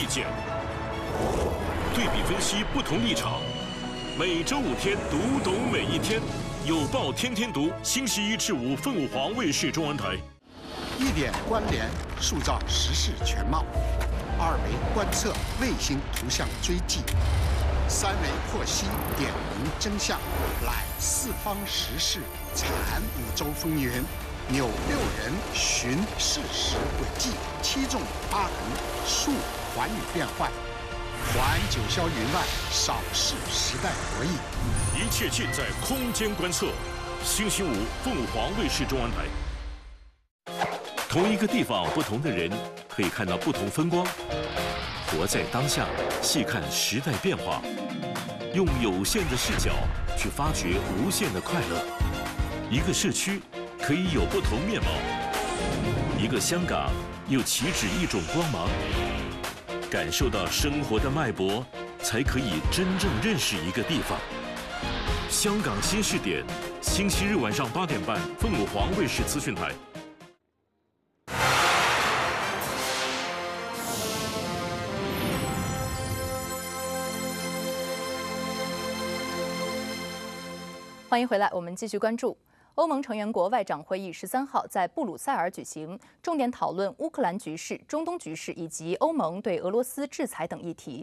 见，对比分析不同立场。每周5天，读懂每一天。有报天天读，星期1至5，凤凰卫视中文台。 1点关联，塑造时事全貌；2维观测，卫星图像追迹；3维获悉，点明真相，揽四方时事，阐5洲风云，扭6人寻事实轨迹，7纵8横，述寰宇变幻。环九霄云外，扫视时代博弈， 一切尽在空间观测。星期5，凤凰卫视中文台。同一个地方，不同的人可以看到不同风光。活在当下，细看时代变化，用有限的视角去发掘无限的快乐。一个社区可以有不同面貌，一个香港又岂止一种光芒。感受到生活的脉搏，才可以真正认识一个地方。香港新视点，星期日晚上8点半，凤凰卫视资讯台。 欢迎回来，我们继续关注。欧盟成员国外长会议13号在布鲁塞尔举行，重点讨论乌克兰局势、中东局势以及欧盟对俄罗斯制裁等议题。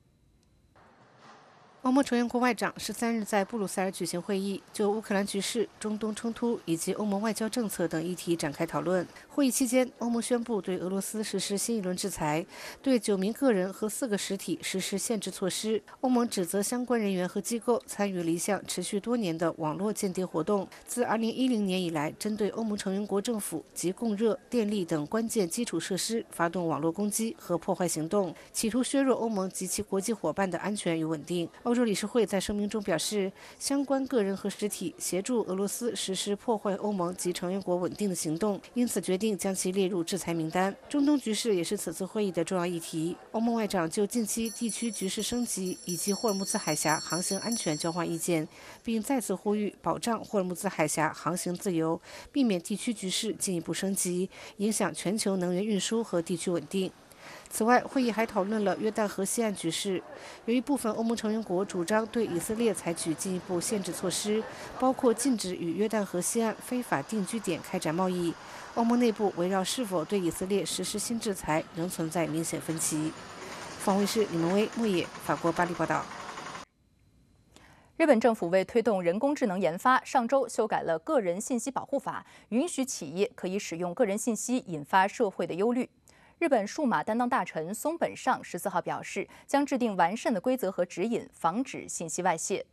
欧盟成员国外长13日在布鲁塞尔举行会议，就乌克兰局势、中东冲突以及欧盟外交政策等议题展开讨论。会议期间，欧盟宣布对俄罗斯实施新一轮制裁，对9名个人和4个实体实施限制措施。欧盟指责相关人员和机构参与了一项持续多年的网络间谍活动，自2010年以来，针对欧盟成员国政府及供热、电力等关键基础设施发动网络攻击和破坏行动，企图削弱欧盟及其国际伙伴的安全与稳定。欧洲理事会在声明中表示，相关个人和实体协助俄罗斯实施破坏欧盟及成员国稳定的行动，因此决定将其列入制裁名单。中东局势也是此次会议的重要议题。欧盟外长就近期地区局势升级以及霍尔木兹海峡航行安全交换意见，并再次呼吁保障霍尔木兹海峡航行自由，避免地区局势进一步升级，影响全球能源运输和地区稳定。此外，会议还讨论了约旦河西岸局势。由于部分欧盟成员国主张对以色列采取进一步限制措施，包括禁止与约旦河西岸非法定居点开展贸易，欧盟内部围绕是否对以色列实施新制裁仍存在明显分歧。凤凰卫视李文威、莫野，法国巴黎报道。 日本政府为推动人工智能研发，上周修改了个人信息保护法，允许企业可以使用个人信息引发社会的忧虑。日本数码担当大臣松本尚14号表示，将制定完善的规则和指引，防止信息外泄。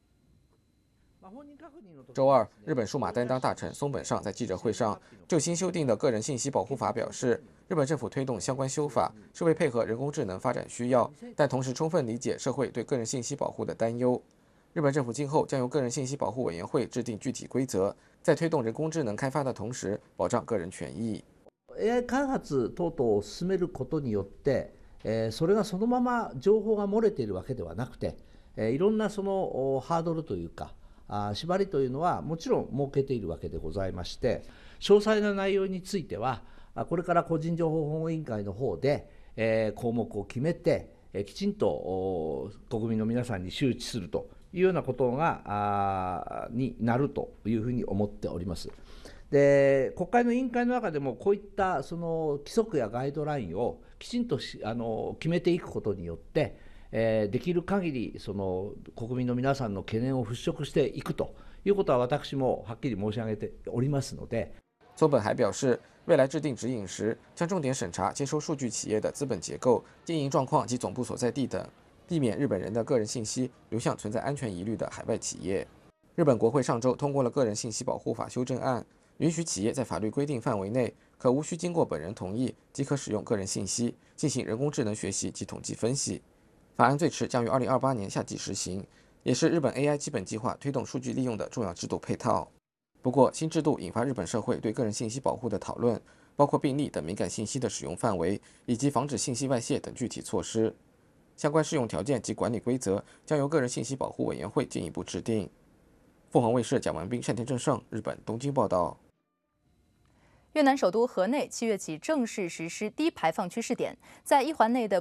周二，日本数码担当大臣松本尚在记者会上就新修订的个人信息保护法表示，日本政府推动相关修法是为配合人工智能发展需要，但同时充分理解社会对个人信息保护的担忧。日本政府今后将由个人信息保护委员会制定具体规则，在推动人工智能开发的同时，保障个人权益。 AI 開発等々を進めることによって、それがそのまま情報が漏れているわけではなくて、いろんなそのハードルというか、縛りというのはもちろん設けているわけでございまして、詳細な内容については、これから個人情報保護委員会の方で、項目を決めて、きちんと国民の皆さんに周知するというようなことがになるというふうに思っております。で国会の委員会の中でもこういったその規則やガイドラインをきちんと決めていくことによって、できる限りその国民の皆さんの懸念を払拭していくということは私もはっきり申し上げておりますので。 松本还表示，未来制定指引时，将重点审查接收数据企业的资本结构、经营状况及总部所在地等，避免日本人的个人信息流向存在安全疑虑的海外企业。日本国会上周通过了个人信息保护法修正案。允许企业在法律规定范围内，可无需经过本人同意即可使用个人信息进行人工智能学习及统计分析。法案最迟将于2028年夏季实行，也是日本 AI 基本计划推动数据利用的重要制度配套。不过，新制度引发日本社会对个人信息保护的讨论，包括病历等敏感信息的使用范围，以及防止信息外泄等具体措施。相关适用条件及管理规则将由个人信息保护委员会进一步制定。凤凰卫视蒋文斌、单田正胜，日本东京报道。 越南首都河内7月起正式实施低排放区试点，在一环内的